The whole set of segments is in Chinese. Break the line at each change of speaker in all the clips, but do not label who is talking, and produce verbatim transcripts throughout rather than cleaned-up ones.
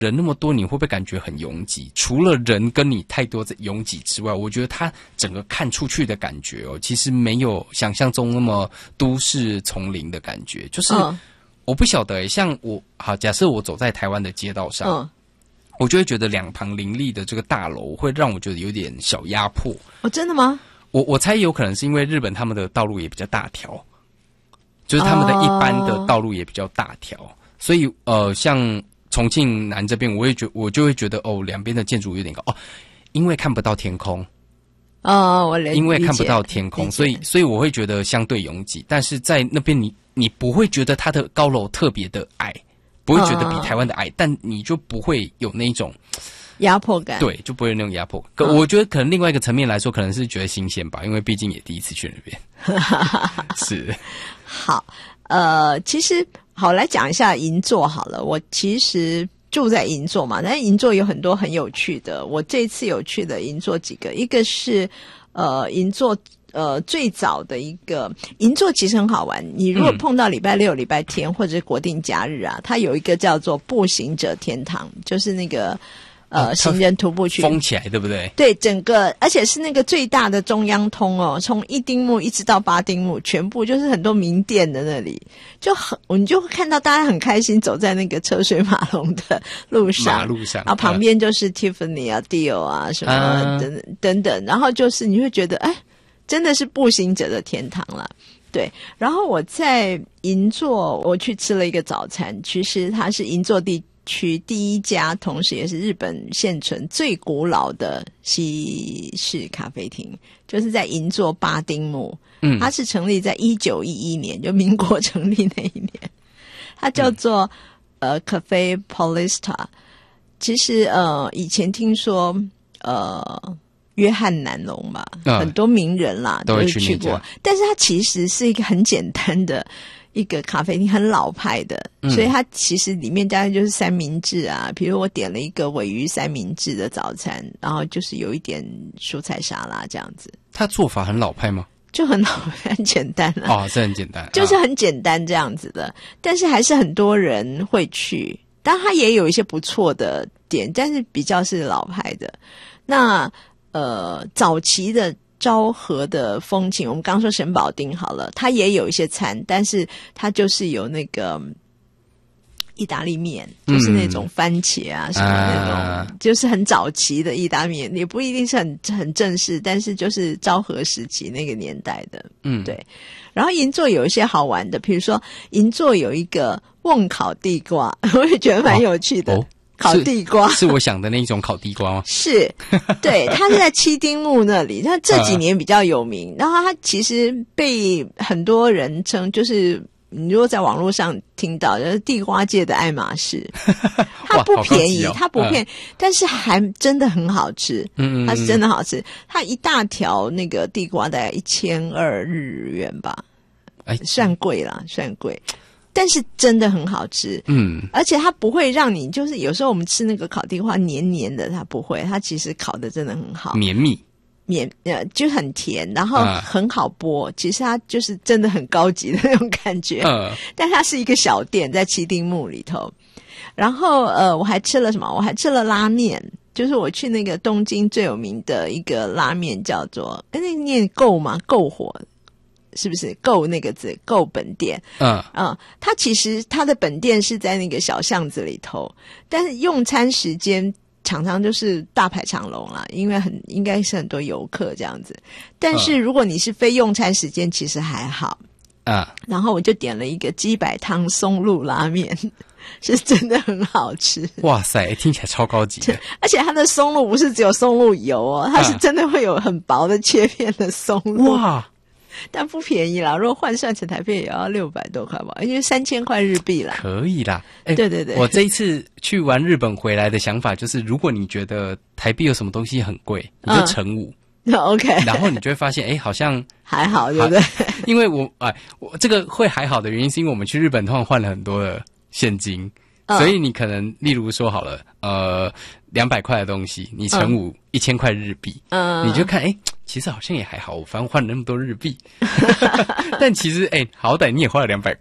人那么多，你会不会感觉很拥挤？除了人跟你太多拥挤之外，我觉得它整个看出去的感觉哦，其实没有想象中那么都市丛林的感觉。就是、嗯、我不晓得，像我好，假设我走在台湾的街道上，嗯、我就会觉得两旁林立的这个大楼会让我觉得有点小压迫。
哦，真的吗？
我我猜有可能是因为日本他们的道路也比较大条，就是他们的一般的道路也比较大条，哦、所以呃像。重庆南这边，我会觉我就会觉得哦，两边的建筑有点高哦，因为看不到天空。
哦，我理解。
因为看不到天空，所以所以我会觉得相对拥挤。但是在那边你你不会觉得它的高楼特别的矮，不会觉得比台湾的矮，哦、但你就不会有那种
压迫感。
对，就不会有那种压迫感。哦、我觉得可能另外一个层面来说，可能是觉得新鲜吧，因为毕竟也第一次去那边。是。
好，呃，其实。好，来讲一下银座好了。我其实住在银座嘛，但是银座有很多很有趣的。我这次有去的银座几个，一个是呃银座呃最早的一个银座其实很好玩。你如果碰到礼拜六、礼拜天或者是国定假日啊，它有一个叫做步行者天堂，就是那个。呃，行人徒步区
封起来，对不对？
对，整个而且是那个最大的中央通哦，从一丁目一直到八丁目，全部就是很多名店的那里，就很你就会看到大家很开心走在那个车水马龙的路上，
马路上，
然后旁边就是 Tiffany 啊、Dior 啊什么等等等等，然后就是你会觉得，哎，真的是步行者的天堂了。对，然后我在银座，我去吃了一个早餐，其实它是银座地区第一家，同时也是日本现存最古老的西式咖啡厅，就是在银座八丁目。嗯，它是成立在一九一一年，就民国成立那一年。它叫做、嗯、呃 Cafe Paulista。其实呃，以前听说呃。约翰南龙吧、嗯，很多名人啦
都
会去过，但是它其实是一个很简单的一个咖啡厅，很老派的、嗯，所以它其实里面大概就是三明治啊，比如我点了一个鲔鱼三明治的早餐，然后就是有一点蔬菜沙拉这样子。
它做法很老派吗？
就很老很简单啊，
哦，是很简单，
就是很简单这样子的，啊、但是还是很多人会去，但它也有一些不错的点，但是比较是老派的。那呃，早期的昭和的风情，我们刚说神保町好了，它也有一些餐，但是它就是有那个意大利面，就是那种番茄啊、嗯、什么那种、啊，就是很早期的意大利面，也不一定是很很正式，但是就是昭和时期那个年代的，嗯，对。然后银座有一些好玩的，比如说银座有一个瓮烤地瓜，我也觉得蛮有趣的。哦哦烤地瓜
是, 是我想的那种烤地瓜吗？
是，对，它是在七丁目那里，它这几年比较有名。然后它其实被很多人称，就是你如果在网络上听到，就是地瓜界的爱马仕。它不便宜，哦、它不便宜、嗯，但是还真的很好吃。嗯嗯，它是真的好吃。它一大条那个地瓜大概一千二日元吧，哎，算贵啦，算贵。但是真的很好吃，嗯，而且它不会让你就是有时候我们吃那个烤地瓜黏黏的，它不会，它其实烤的真的很好，
绵密，
绵呃就很甜，然后很好剥、啊，其实它就是真的很高级的那种感觉，嗯，但它是一个小店在七丁目里头，然后呃我还吃了什么？我还吃了拉面，就是我去那个东京最有名的一个拉面叫做，那念够吗？够火。是不是够那个字够本店？嗯嗯，它其实它的本店是在那个小巷子里头，但是用餐时间常常就是大排长龙啦，因为很应该是很多游客这样子。但是如果你是非用餐时间，其实还好啊。然后我就点了一个鸡白汤松露拉面，是真的很好吃。
哇塞，听起来超高级的！
而且它的松露不是只有松露油哦，它是真的会有很薄的切片的松露。哇！但不便宜啦，如果换算成台币也要六百多块吧，因为三千块日币啦。
可以啦，欸、
对对对。
我这一次去玩日本回来的想法就是，如果你觉得台币有什么东西很贵，你就乘五。
嗯、OK。
然后你就会发现，哎、欸，好像
还好，对不对？
因为我哎，我这个会还好的原因是因为我们去日本通常换了很多的现金。所以你可能例如说好了，呃，两百块的东西，你乘五一千块日币，嗯，你就看，哎、欸，其实好像也还好，我反正换了那么多日币，但其实，哎、欸，好歹你也花了两百块嘞。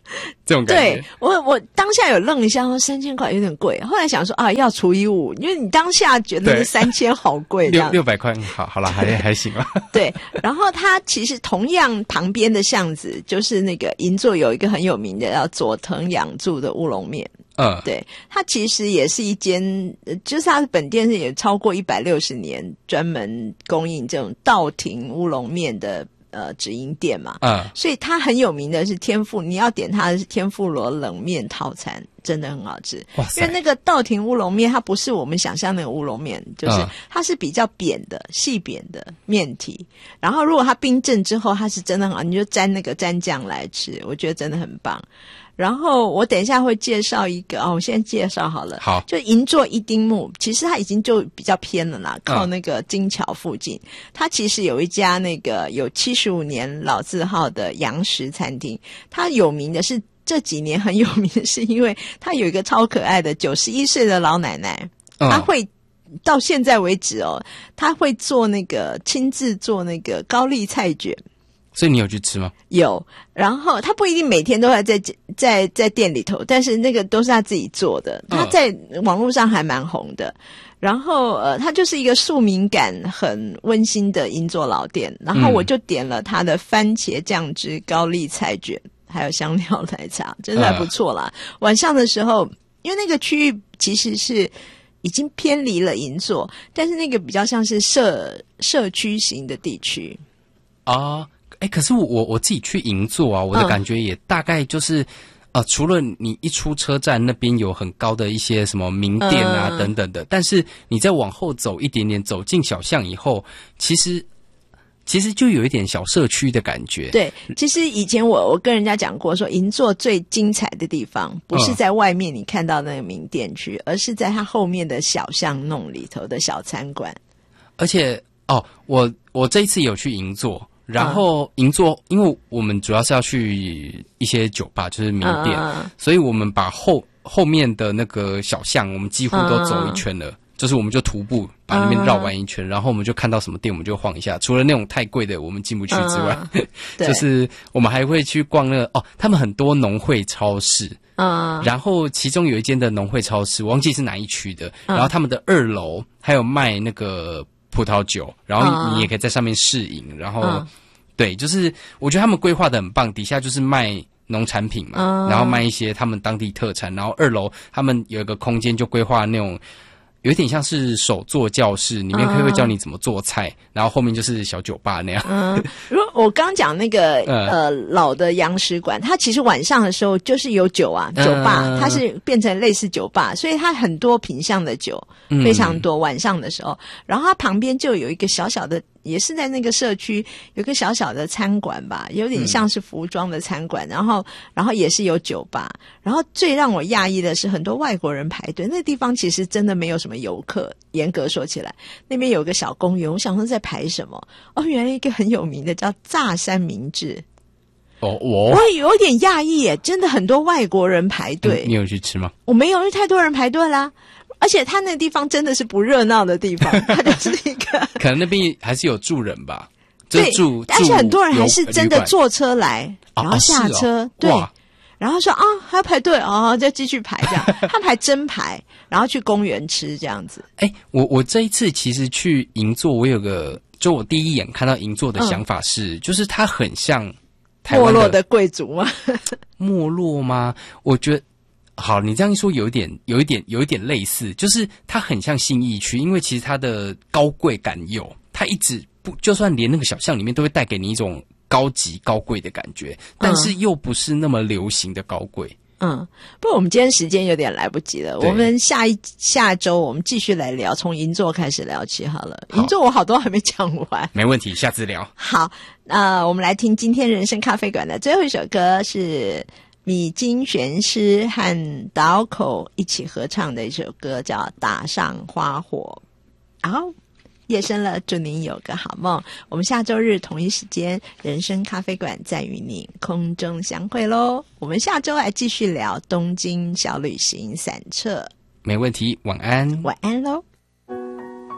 这种感觉。
对，我我当下有愣一下，说三千块有点贵，后来想说啊，要除以五，因为你当下觉得三千好贵，
六六百块，好好了，还还行吧。
对，然后它其实同样旁边的巷子，就是那个银座有一个很有名的叫佐藤养助的乌龙面。
嗯，
对，它其实也是一间，就是它的本店是也超过一百六十年，专门供应这种稻庭乌龙面的呃直营店嘛。
嗯，
所以它很有名的是天妇，你要点它的是天妇罗冷面套餐，真的很好吃。
哇塞！
因为那个稻庭乌龙面，它不是我们想象那个乌龙面，就是它是比较扁的、细扁的面体。然后如果它冰镇之后，它是真的很好，你就沾那个蘸酱来吃，我觉得真的很棒。然后我等一下会介绍一个哦，我现在介绍好了。
好，
就银座一丁目，其实它已经就比较偏了啦，靠那个金桥附近。嗯、它其实有一家那个有七十五年老字号的洋食餐厅，它有名的是这几年很有名的是因为它有一个超可爱的九十一岁的老奶奶，
嗯、
她会到现在为止哦，她会做那个亲自做那个高丽菜卷。
所以你有去吃吗？
有，然后他不一定每天都还在在在店里头，但是那个都是他自己做的，他在网络上还蛮红的。然后呃，他就是一个庶民感很温馨的银座老店。然后我就点了他的番茄酱汁高丽菜卷，还有香料奶茶，真的还不错啦。嗯、晚上的时候，因为那个区域其实是已经偏离了银座，但是那个比较像是社社区型的地区
啊。哎，可是我我自己去银座啊，我的感觉也大概就是，嗯、呃，除了你一出车站那边有很高的一些什么名店啊、嗯、等等的，但是你再往后走一点点，走进小巷以后，其实其实就有一点小社区的感觉。
对，其实以前我我跟人家讲过说，银座最精彩的地方不是在外面你看到那个名店区，嗯、而是在它后面的小巷弄里头的小餐馆。
而且哦，我我这一次有去银座。然后银座，因为我们主要是要去一些酒吧，就是名店，嗯、所以我们把后后面的那个小巷，我们几乎都走一圈了。嗯、就是我们就徒步把那边绕完一圈，嗯、然后我们就看到什么店，我们就晃一下。除了那种太贵的我们进不去之外，嗯、就是我们还会去逛那个哦，他们很多农会超市。嗯，然后其中有一间的农会超市，我忘记是哪一区的。嗯、然后他们的二楼还有卖那个葡萄酒，然后你也可以在上面试饮，然后。嗯对，就是我觉得他们规划的很棒，底下就是卖农产品嘛，嗯、然后卖一些他们当地特产，然后二楼他们有一个空间就规划那种有点像是手作教室，里面可以会教你怎么做菜，嗯、然后后面就是小酒吧那样。嗯，
如果我刚讲那个呃老的洋食馆，它其实晚上的时候就是有酒啊，酒吧，嗯、它是变成类似酒吧，所以它很多品项的酒非常多。嗯、晚上的时候，然后它旁边就有一个小小的。也是在那个社区有个小小的餐馆吧，有点像是服装的餐馆，嗯、然后然后也是有酒吧，然后最让我讶异的是很多外国人排队，那地方其实真的没有什么游客，严格说起来，那边有个小公园，我想说在排什么？哦，原来一个很有名的叫炸三明治。
哦，我
我有点讶异耶，真的很多外国人排队，
嗯。你有去吃吗？
我没有，因为太多人排队啦。而且他那个地方真的是不热闹的地方，它就是一个
可能那边还是有住人吧，就
对，
住，
而且很多人还是真的坐车来，然后下车，
哦、
对，然后说啊还要排队哦，再继续排这样，他们还真排，然后去公园吃这样子。
哎，我我这一次其实去银座，我有个就我第一眼看到银座的想法是，嗯、就是它很像台湾
没落的贵族吗？
没落吗？我觉得。好，你这样一说有一点有一点有一点类似，就是它很像信义区，因为其实它的高贵感有，它一直不就算连那个小巷里面都会带给你一种高级高贵的感觉，但是又不是那么流行的高贵。
嗯，不过我们今天时间有点来不及了，我们下一下周我们继续来聊，从银座开始聊起好了。银座我好多还没讲完，
没问题，下次聊。
好，那、呃、我们来听今天人生咖啡馆的最后一首歌是。米津玄师和岛口一起合唱的一首歌叫《打上花火》。好，夜深了，祝您有个好梦。我们下周日同一时间，人生咖啡馆再与您空中相会咯。我们下周来继续聊东京小旅行散策。
没问题，晚安。
晚安咯。